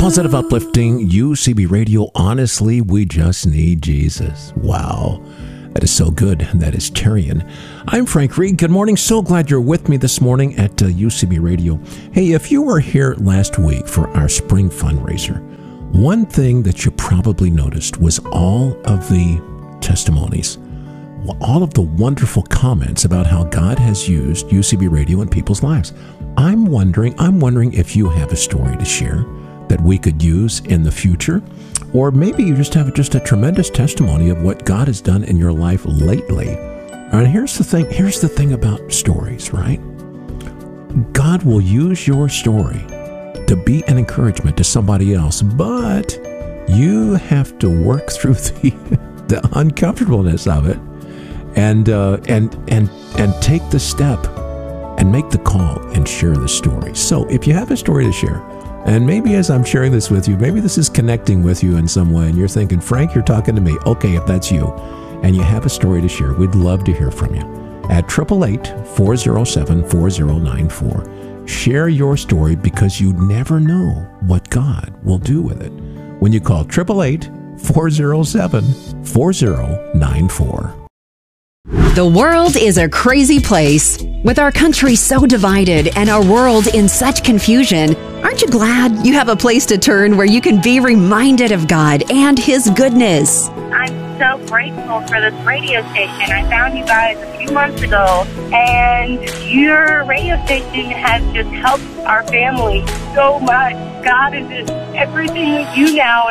Positive, uplifting UCB Radio. Honestly, we just need Jesus. Wow. That is so good. That is Tyrion. I'm Frank Reed. Good morning. So glad you're with me this morning at UCB Radio. Hey, if you were here last week for our spring fundraiser, one thing that you probably noticed was all of the testimonies, all of the wonderful comments about how God has used UCB Radio in people's lives. I'm wondering if you have a story to share that we could use in the future, or maybe you just have a tremendous testimony of what God has done in your life lately. And here's the thing about stories, right? God will use your story to be an encouragement to somebody else, but you have to work through the uncomfortableness of it and take the step and make the call and share the story. So if you have a story to share, and maybe as I'm sharing this with you, maybe this is connecting with you in some way, and you're thinking, Frank, you're talking to me. Okay, if that's you, and you have a story to share, we'd love to hear from you. At 888-407-4094. Share your story, because you never know what God will do with it when you call 888-407-4094. The world is a crazy place. With our country so divided and our world in such confusion, aren't you glad you have a place to turn where you can be reminded of God and His goodness? I'm so grateful for this radio station. I found you guys a few months ago, and your radio station has just helped our family so much. God is just everything we do now,